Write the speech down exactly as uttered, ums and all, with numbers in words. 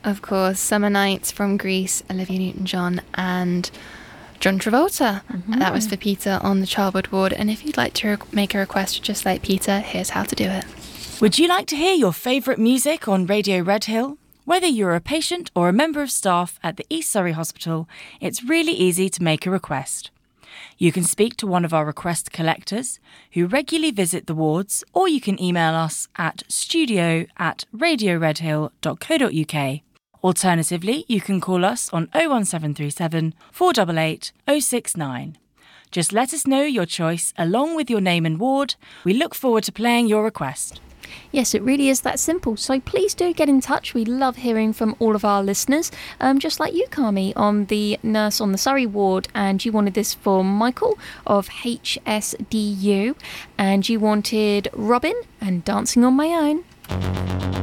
Of course, Summer Nights from Grease, Olivia Newton-John, and John Travolta. Mm-hmm. That was for Peter on the childbirth ward. And if you'd like to re- make a request just like Peter, here's how to do it. Would you like to hear your favourite music on Radio Redhill? Whether you're a patient or a member of staff at the East Surrey Hospital, it's really easy to make a request. You can speak to one of our request collectors who regularly visit the wards, or you can email us at studio at radioredhill dot co dot uk. Alternatively, you can call us on oh one seven three seven, four eight eight, oh six nine. Just let us know your choice along with your name and ward. We look forward to playing your request. Yes, it really is that simple. So please do get in touch. We love hearing from all of our listeners, um, just like you, Carmi, on the nurse on the Surrey ward. And you wanted this for Michael of H S D U. And you wanted Robin and Dancing on My Own.